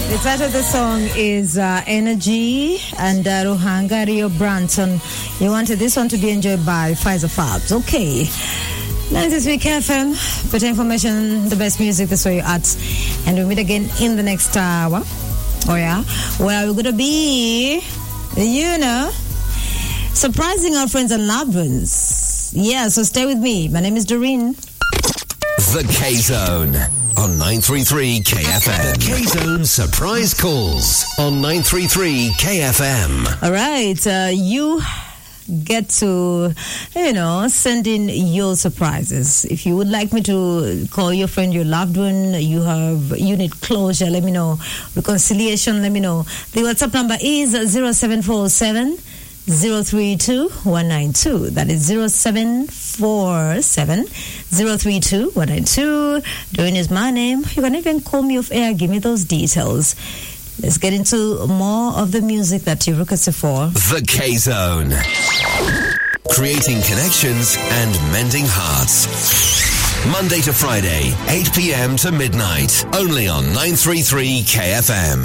The title of the song is Energy, and Ruhanga Rio Branson. You wanted this one to be enjoyed by Pfizer Fabs. Okay. 93 KFM, better information, the best music, that's where you're at. And we'll meet again in the next hour. Oh, yeah. Where we're going to be, surprising our friends and loved ones. Yeah, so stay with me. My name is Doreen. The K-Zone on 933 KFM. The K-Zone surprise calls on 933 KFM. All right, you get to, send in your surprises. If you would like me to call your friend, your loved one, you need closure, let me know. Reconciliation, let me know. The WhatsApp number is 0747 032 192. That is 0747 032 192. Doreen is my name. You can even call me off air. Give me those details. Let's get into more of the music that you requested for. The K-Zone. Creating connections and mending hearts. Monday to Friday, 8 p.m. to midnight. Only on 933 KFM.